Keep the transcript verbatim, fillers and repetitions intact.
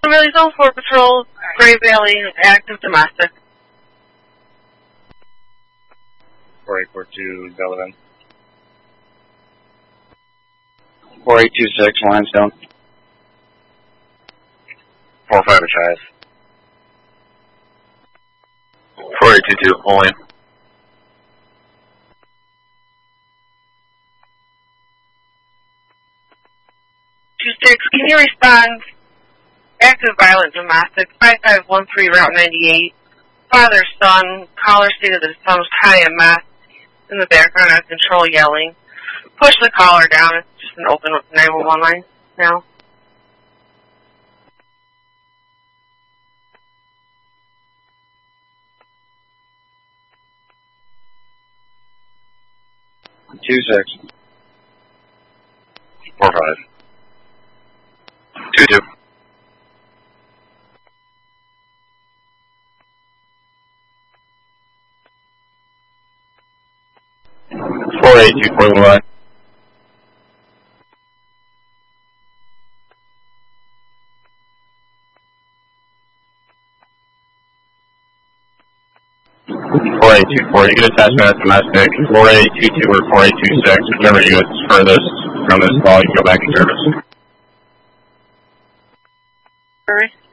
Valley Zone four Patrol, Gray Valley, active domestic. four eight four two, Delavan. four eight two six, Limestone. four five Chives. four eight two two, Olean. two six, can you respond? Active violent domestic, five five one three, Route ninety-eight. Father, son, caller stated that his son was high and meth. In the background, out of control, yelling. Push the caller down. It's just an open nine one one line now. two six. four five. two two. four eight two four one. four eight two four, you get attachment as domestic. four eight two two or four eight two six, whichever unit's furthest from this call, you can go back in service. Sorry.